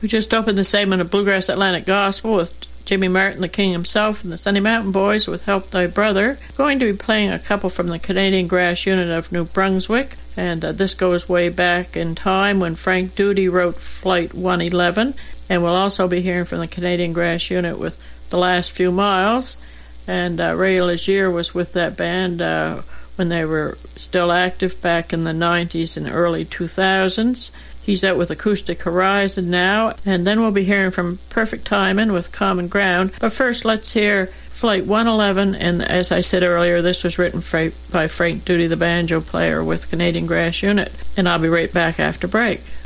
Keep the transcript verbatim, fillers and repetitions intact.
We just opened the segment of Bluegrass Atlantic Gospel with Jimmy Martin, the King himself, and the Sunny Mountain Boys with Help Thy Brother. We're going to be playing a couple from the Canadian Brass Unit of New Brunswick, and uh, this goes way back in time when Frank Duty wrote Flight one eleven, and we'll also be hearing from the Canadian Brass Unit with The Last Few Miles, and uh, Ray Legier was with that band uh, when they were still active back in the nineties and early two thousands. He's out with Acoustic Horizon now, and then we'll be hearing from Perfect Timing with Common Ground. But first, let's hear Flight one eleven, and as I said earlier, this was written by Frank Duty, the banjo player with Canadian Brass Unit. And I'll be right back after break.